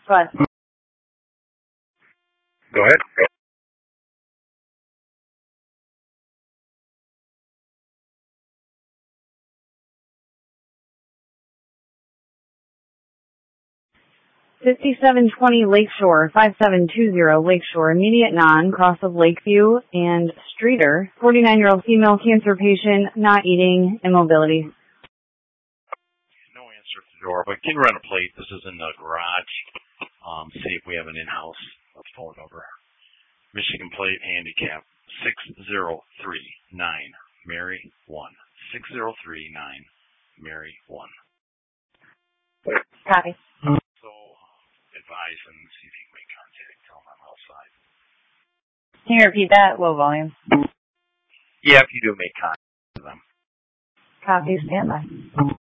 But Go ahead. $5720 Lakeshore, 5720 Lakeshore, immediate non, cross of Lakeview and Streeter, 49-year-old female cancer patient, not eating, immobility. No answer at the door, but can run a plate. This is in the garage. See if we have an in-house phone number. Michigan plate handicap 6039 Mary 1. 6039 Mary 1. Copy. So advise and see if you can make contact. Tell them I'm outside. Can you repeat that? Low volume. Yeah, if you do make contact with them. Copy, standby.